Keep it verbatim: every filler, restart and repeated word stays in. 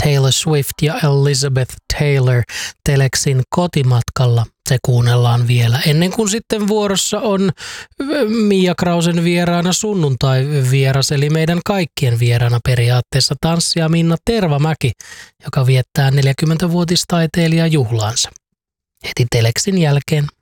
Taylor Swift ja Elizabeth Taylor Teleksin kotimatkalla. Se kuunnellaan vielä ennen kuin sitten vuorossa on Mia Krausen vieraana sunnuntai-vieras, eli meidän kaikkien vieraana periaatteessa tanssija Minna Tervamäki, joka viettää neljäkymmentävuotistaiteilijajuhlaansa. Heti Teleksin jälkeen.